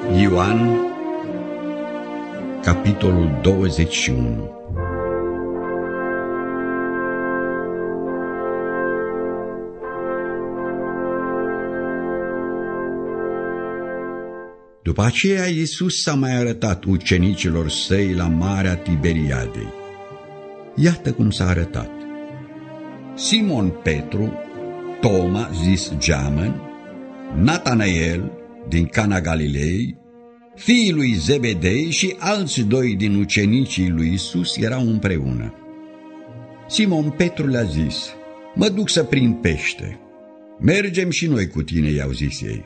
Ioan, capitolul 21. După aceea, Iisus s-a mai arătat ucenicilor săi la Marea Tiberiadei. Iată cum s-a arătat: Simon Petru, Toma, zis Geamăn, Natanael, din Cana Galilei, fiii lui Zebedei și alți doi din ucenicii lui Iisus erau împreună. Simon Petru le-a zis: mă duc să prind pește. Mergem și noi cu tine, i-au zis ei.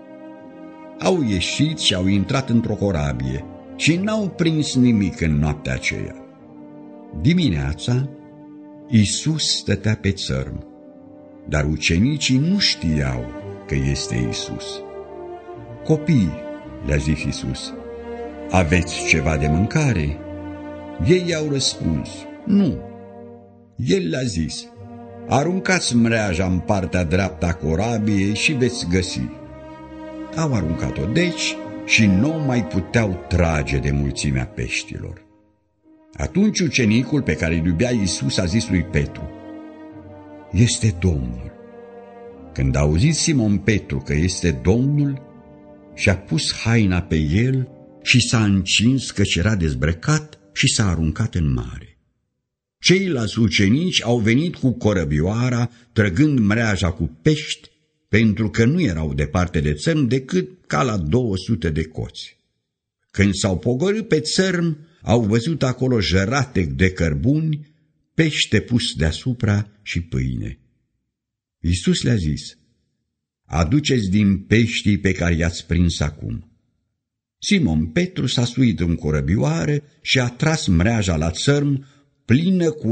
Au ieșit și au intrat într-o corabie și n-au prins nimic în noaptea aceea. Dimineața, Iisus stătea pe țărm, dar ucenicii nu știau că este Iisus. Copii, le-a zis Iisus, aveți ceva de mâncare? Ei i-au răspuns, nu. El le-a zis, aruncați mreaja în partea dreaptă a corabiei și veți găsi. Au aruncat-o deci și nu mai puteau trage de mulțimea peștilor. Atunci ucenicul pe care îl iubea Iisus a zis lui Petru, este Domnul. Când a auzit Simon Petru că este Domnul, și-a pus haina pe el și s-a încins căci era dezbrăcat și s-a aruncat în mare. Ceilalți ucenici au venit cu corăbioara, trăgând mreaja cu pești, pentru că nu erau departe de țărm decât ca la 200 de coți. Când s-au pogorât pe țărm, au văzut acolo jăratec de cărbuni, pește pus deasupra și pâine. Iisus le-a zis, aduceți din peștii pe care i-ați prins acum. Simon Petru s-a suit în corăbioară și a tras mreaja la țărm, plină cu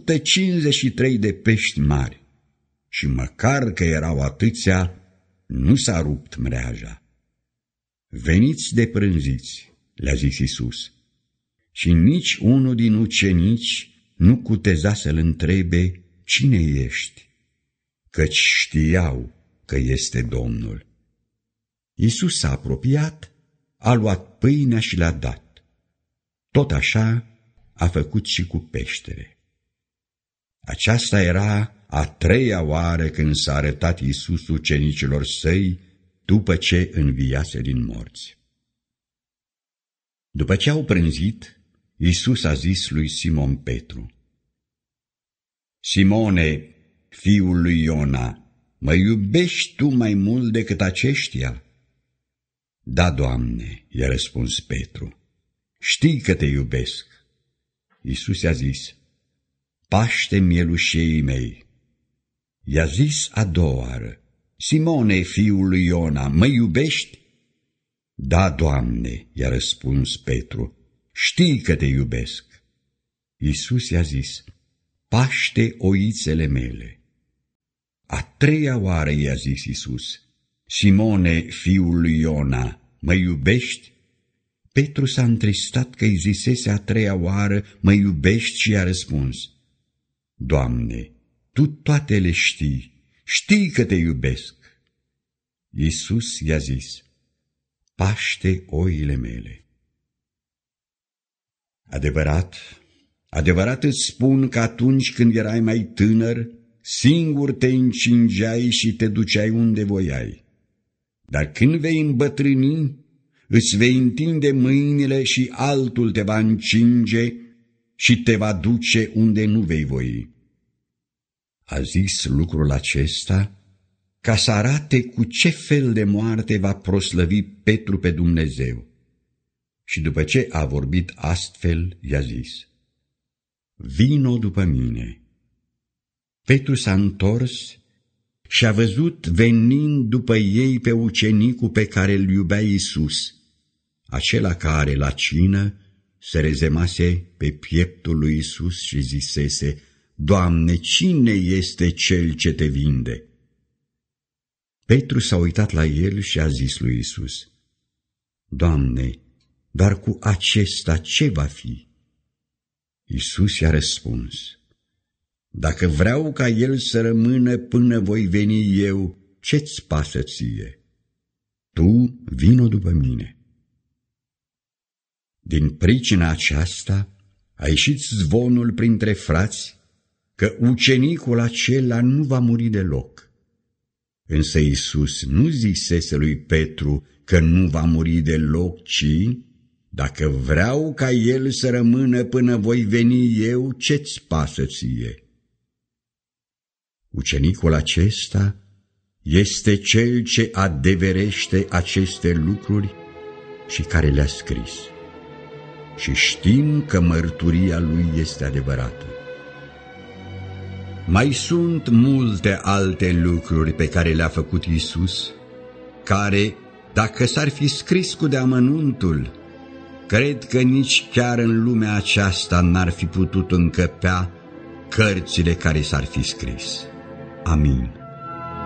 153 de pești mari. Și măcar că erau atâția, nu s-a rupt mreaja. Veniți de prânziți, le-a zis Iisus. Și nici unul din ucenici nu cuteza să-l întrebe, cine ești? Căci știau că este Domnul. Iisus s-a apropiat, a luat pâinea și l-a dat. Tot așa a făcut și cu peștele. Aceasta era a treia oară când s-a arătat Iisus ucenicilor săi după ce înviase din morți. După ce au prânzit, Iisus a zis lui Simon Petru, Simone, fiul lui Iona, mă iubești tu mai mult decât aceștia? Da, Doamne, i-a răspuns Petru, știi că te iubesc. Iisus i-a zis, paște mielușeii mei. I-a zis a doua oară, Simone, fiul lui Iona, mă iubești? Da, Doamne, i-a răspuns Petru, știi că te iubesc. Iisus i-a zis, paște oițele mele. A treia oară i-a zis Iisus, Simone, fiul lui Iona, mă iubești? Petru s-a întristat că îi zisese a treia oară, mă iubești, și i-a răspuns, Doamne, Tu toate le știi, știi că te iubesc. Iisus i-a zis, paște oile mele. Adevărat, adevărat îți spun că atunci când erai mai tânăr, singur te încingeai și te duceai unde voiai. Dar când vei îmbătrâni, îți vei întinde mâinile și altul te va încinge și te va duce unde nu vei voi. A zis lucrul acesta ca să arate cu ce fel de moarte va proslăvi Petru pe Dumnezeu. Și după ce a vorbit astfel, i-a zis, vino după mine. Petru s-a întors și a văzut venind după ei pe ucenicul pe care îl iubea Iisus, acela care la cină se rezemase pe pieptul lui Iisus și zisese, Doamne, cine este cel ce te vinde? Petru s-a uitat la el și a zis lui Iisus, Doamne, dar cu acesta ce va fi? Iisus i-a răspuns, dacă vreau ca el să rămână până voi veni eu, ce-ți pasă ție? Tu vino după mine. Din pricina aceasta a ieșit zvonul printre frați că ucenicul acela nu va muri deloc. Însă Iisus nu zisese lui Petru că nu va muri deloc, ci: dacă vreau ca el să rămână până voi veni eu, ce-ți pasă ție? Ucenicul acesta este cel ce adeverește aceste lucruri și care le-a scris. Și știm că mărturia lui este adevărată. Mai sunt multe alte lucruri pe care le-a făcut Iisus, care, dacă s-ar fi scris cu deamănuntul, cred că nici chiar în lumea aceasta n-ar fi putut încăpea cărțile care s-ar fi scris. Amin.